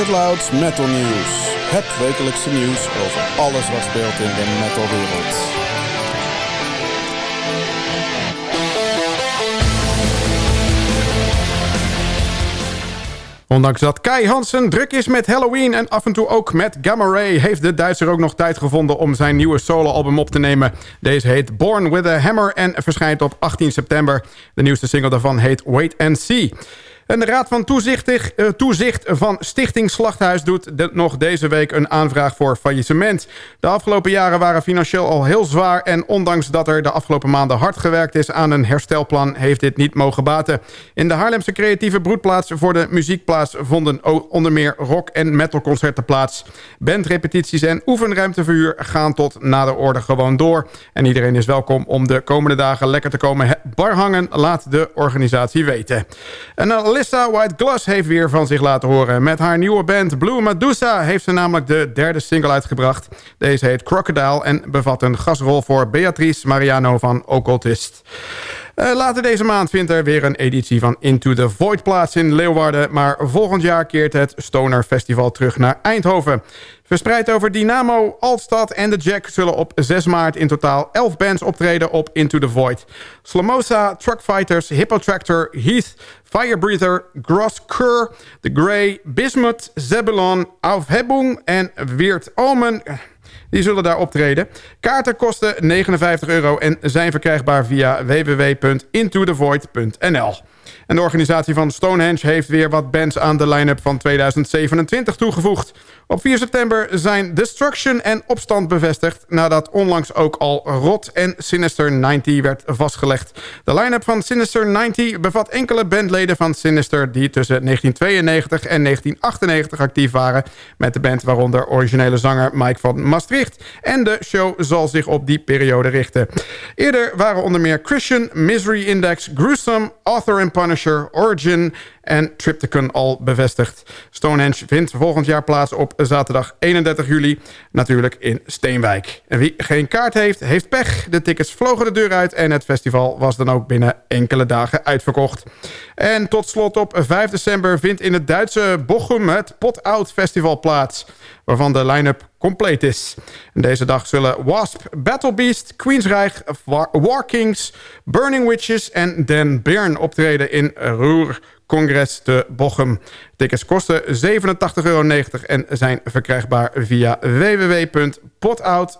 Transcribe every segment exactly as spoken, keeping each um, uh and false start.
Loud's Metal News. Het wekelijkse nieuws over alles wat speelt in de metalwereld. Ondanks dat Kai Hansen druk is met Halloween en af en toe ook met Gamma Ray, heeft de Duitser ook nog tijd gevonden om zijn nieuwe soloalbum op te nemen. Deze heet Born with a Hammer en verschijnt op achttien september. De nieuwste single daarvan heet Wait and See. En de Raad van Toezicht, uh, Toezicht van Stichting Slachthuis doet de, nog deze week een aanvraag voor faillissement. De afgelopen jaren waren financieel al heel zwaar en ondanks dat er de afgelopen maanden hard gewerkt is aan een herstelplan, heeft dit niet mogen baten. In de Haarlemse creatieve broedplaats voor de muziekplaats vonden onder meer rock- en metalconcerten plaats. Bandrepetities en oefenruimteverhuur gaan tot na de orde gewoon door. En iedereen is welkom om de komende dagen lekker te komen barhangen, laat de organisatie weten. En Alyssa White Gloss heeft weer van zich laten horen. Met haar nieuwe band Blue Medusa heeft ze namelijk de derde single uitgebracht. Deze heet Crocodile en bevat een gastrol voor Beatrice Mariano van Occultist. Uh, later deze maand vindt er weer een editie van Into the Void plaats in Leeuwarden. Maar volgend jaar keert het Stoner Festival terug naar Eindhoven. Verspreid over Dynamo, Altstad en The Jack zullen op zes maart in totaal elf bands optreden op Into the Void. Slamosa, Truckfighters, Hippotractor, Heath, Firebreather, Gross Kur, The Grey, Bismuth, Zebulon, Aufhebung en Weird Omen. Die zullen daar optreden. Kaarten kosten negenenvijftig euro en zijn verkrijgbaar via w w w punt into the void punt n l. En de organisatie van Stonehenge heeft weer wat bands aan de line-up van tweeduizend zevenentwintig toegevoegd. Op vier september zijn Destruction en Opstand bevestigd, nadat onlangs ook al Rot en Sinister negentig werd vastgelegd. De line-up van Sinister negentig bevat enkele bandleden van Sinister die tussen negentien tweeënnegentig en negentien achtennegentig actief waren, met de band waaronder originele zanger Mike van Maastricht. En de show zal zich op die periode richten. Eerder waren onder meer Christian, Misery Index, Gruesome, Author and Punisher, Origin en Triptychon al bevestigd. Stonehenge vindt volgend jaar plaats op zaterdag eenendertig juli, natuurlijk in Steenwijk. En wie geen kaart heeft, heeft pech. De tickets vlogen de deur uit en het festival was dan ook binnen enkele dagen uitverkocht. En tot slot op vijf december vindt in het Duitse Bochum het Pot-Out Festival plaats, waarvan de line-up compleet is. En deze dag zullen Wasp, Battle Beast, Queensryche, War Kings, Burning Witches en Den Bern optreden in Ruhr Congress te Bochum. Tickets kosten zevenentachtig euro negentig en zijn verkrijgbaar via w w w punt potout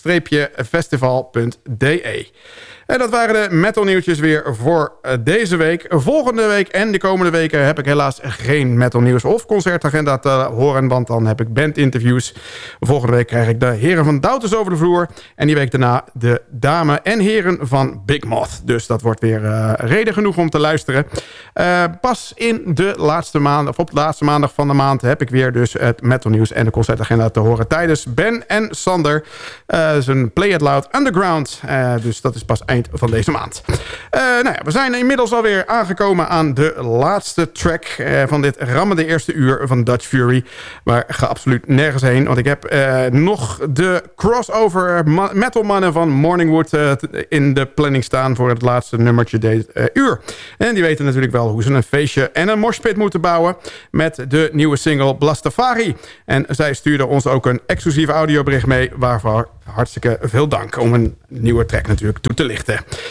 festival punt d e. En dat waren de metal nieuwtjes weer voor deze week. Volgende week en de komende weken heb ik helaas geen metal nieuws of concertagenda te horen, want dan heb ik bandinterviews. Volgende week krijg ik de heren van Doubters over de vloer en die week daarna de dame en heren van Big Moth. Dus dat wordt weer uh, reden genoeg om te luisteren. Uh, pas in de laatste maand, of op de laatste maandag van de maand heb ik weer dus het metal nieuws en de concertagenda te horen tijdens Ben en Sander uh, zijn Play It Loud Underground. Uh, dus dat is pas eind van deze maand. Uh, nou ja, we zijn inmiddels alweer aangekomen aan de laatste track uh, van dit rammende eerste uur van Dutch Fury. Maar ga absoluut nergens heen, want ik heb uh, nog de crossover metalmannen van Morningwood uh, in de planning staan voor het laatste nummertje deze uh, uur. En die weten natuurlijk wel hoe ze een feestje en een moshpit moeten bouwen met de nieuwe single Blastafari. En zij stuurden ons ook een exclusief audiobericht mee, waarvoor hartstikke veel dank om een nieuwe track natuurlijk toe te lichten.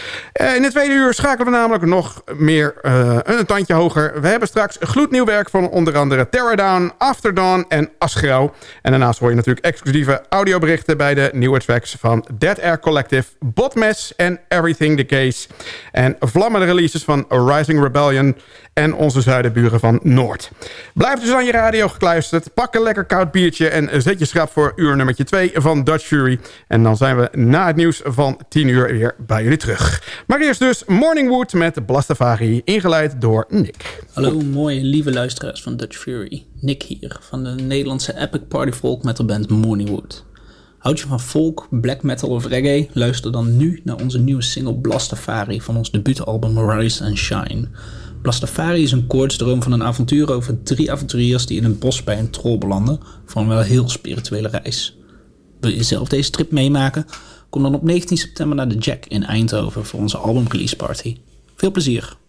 In het tweede uur schakelen we namelijk nog meer uh, een tandje hoger. We hebben straks gloednieuw werk van onder andere Terror Down, After Dawn en Asgrauw. En daarnaast hoor je natuurlijk exclusieve audioberichten bij de nieuwe tracks van Dead Air Collective, Botmess en Everything the Case. En vlammende releases van Rising Rebellion en onze zuidenburen van Noord. Blijf dus aan je radio gekluisterd. Pak een lekker koud biertje en zet je schrap voor uur nummertje twee van Dutch Fury. En dan zijn we na het nieuws van tien uur weer bij jullie terug. Maar eerst dus Morningwood met Blastafari, ingeleid door Nick. Hallo mooie lieve luisteraars van Dutch Fury. Nick hier, van de Nederlandse epic party folk metalband Morningwood. Houd je van folk, black metal of reggae? Luister dan nu naar onze nieuwe single Blastafari van ons debuutalbum Rise and Shine. Blastafari is een koortsdroom van een avontuur over drie avonturiers die in een bos bij een troll belanden voor een wel heel spirituele reis. Wil je zelf deze trip meemaken? Kom dan op negentien september naar de Jack in Eindhoven voor onze album release party. Veel plezier!